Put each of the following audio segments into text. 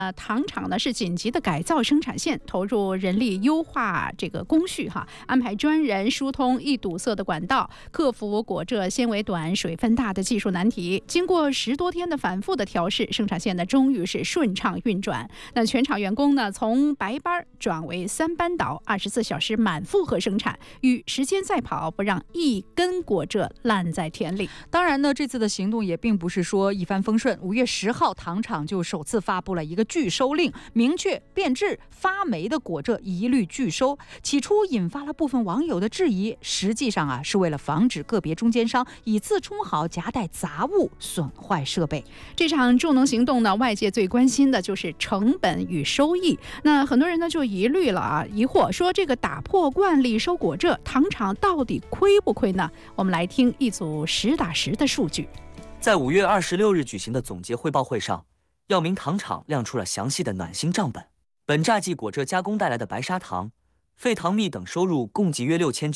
糖厂呢是紧急的改造生产线，投入人力优化这个工序安排专人疏通易堵塞的管道，克服果蔗纤维短、水分大的技术难题。经过10多天的反复的调试，生产线呢终于是顺畅运转。那全厂员工呢从白班转为3班倒，24小时满负荷生产，与时间赛跑，不让一根果蔗烂在田里。 当然呢，这次的行动也并不是说一帆风顺。5月10号，糖厂就首次发布了一个拒收令，明确变质发霉的果蔗一律拒收。起初引发了部分网友的质疑，实际上是为了防止个别中间商以次充好，夹带杂物损坏设备。 这场助农行动呢，外界最关心的就是成本与收益。那很多人呢就疑惑说，这个打破惯例收果蔗，糖厂到底亏不亏呢？我们来听一组实打实的数据。 在5月26日举行的总结汇报会上，耀明糖厂亮出了详细的暖心账本。本榨季果蔗加工带来的白砂糖、废糖蜜等收入共计约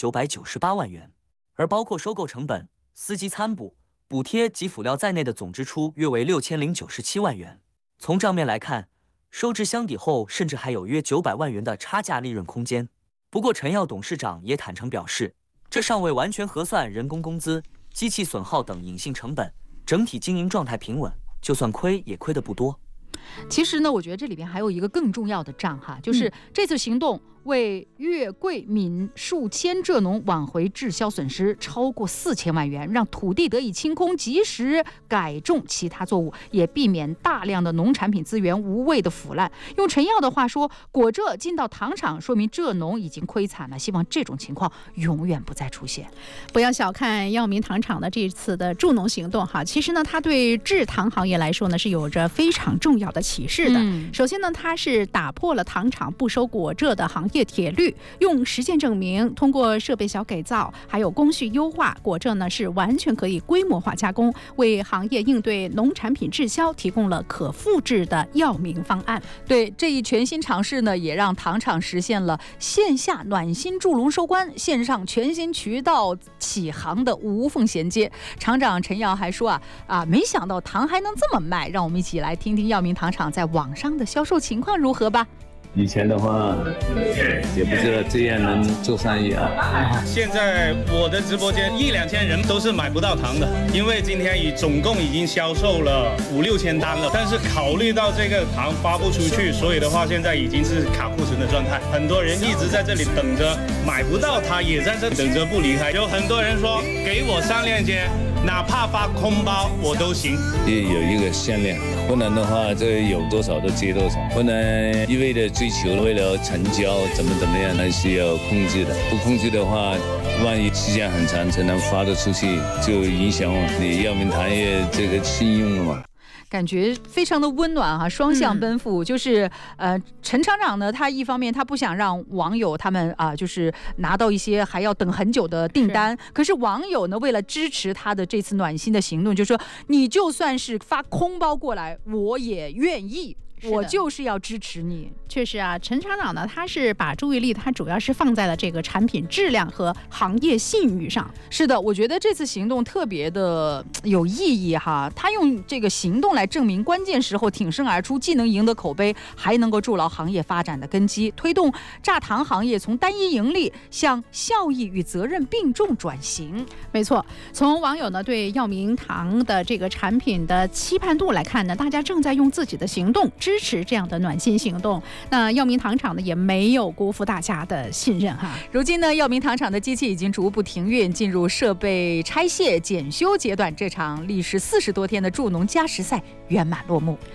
6998万元，而包括收购成本、司机餐补、补贴及辅料在内的总支出约为6097万元。从账面来看，收支相抵后甚至还有约900万元的差价利润空间。不过陈耀董事长也坦诚表示，这尚未完全核算人工工资、机器损耗等隐性成本，整体经营状态平稳，就算亏也亏得不多。 其实呢，我觉得这里边还有一个更重要的账就是这次行动为粤桂闽数千蔗农挽回滞销损失超过4000万元，让土地得以清空，及时改种其他作物，也避免大量的农产品资源无谓的腐烂。用陈耀的话说，果蔗进到糖厂，说明蔗农已经亏惨了，希望这种情况永远不再出现。 不要小看耀明糖厂的这次的助农行动其实呢，它对制糖行业来说呢是有着非常重要的启示的。首先呢，它是打破了糖厂不收果蔗的行业铁律，用实践证明，通过设备小改造还有工序优化，果蔗呢是完全可以规模化加工，为行业应对农产品滞销提供了可复制的耀明方案。 对，这一全新尝试呢，也让糖厂实现了线下暖心助农收官，线上全新渠道起航的无缝衔接。厂长陈耀还说没想到糖还能这么卖，让我们一起来听听耀明糖厂在网上的销售情况如何吧。 以前的话也不知道这样能做生意现在我的直播间1-2千人都是买不到糖的，因为今天总共已经销售了5-6千单了，但是考虑到这个糖发不出去，所以的话现在已经是卡库存的状态，很多人一直在这里等着，买不到它也在这等着不离开。有很多人说给我上链接，哪怕发空包我都行， 也有一个限量，不然的话这有多少就接多少，不能一味的追求为了成交怎么样，还是要控制的。不控制的话，万一时间很长才能发得出去，就影响你耀明糖业这个信用了嘛。 感觉非常的温暖双向奔赴。就是陈厂长呢，他一方面他不想让网友他们就是拿到一些还要等很久的订单，可是网友呢为了支持他的这次暖心的行动，就说你就算是发空包过来，我也愿意。我就是要支持你。 确实陈厂长呢，他是把注意力他主要是放在了这个产品质量和行业信誉上。 是的，我觉得这次行动特别的有意义他用这个行动来证明关键时候挺身而出，既能赢得口碑，还能够筑牢行业发展的根基，推动榨糖行业从单一盈利向效益与责任并重转型。 没错，从网友呢对耀明糖的这个产品的期盼度来看呢，大家正在用自己的行动支持这样的暖心行动。那耀明糖厂呢也没有辜负大家的信任如今呢，耀明糖厂的机器已经逐步停运，进入设备拆卸检修阶段。这场历时40多天的助农加时赛圆满落幕。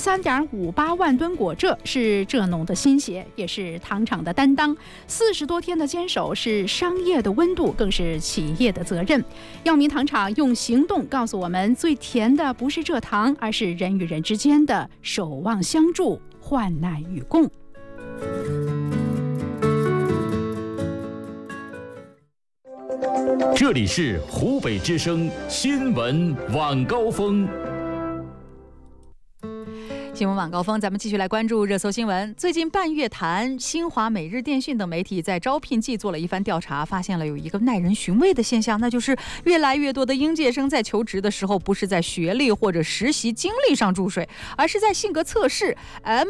13.58万吨果蔗是蔗农的心血，也是糖厂的担当。40多天的坚守是商业的温度，更是企业的责任。耀明糖厂用行动告诉我们，最甜的不是蔗糖，而是人与人之间的守望相助，患难与共。 这里是湖北之声新闻晚高峰。 新闻晚高峰，咱们继续来关注热搜新闻。最近半月谈、新华、每日电讯等媒体在招聘季做了一番调查，发现了有一个耐人寻味的现象，那就是越来越多的应届生在求职的时候，不是在学历或者实习经历上注水，而是在性格测试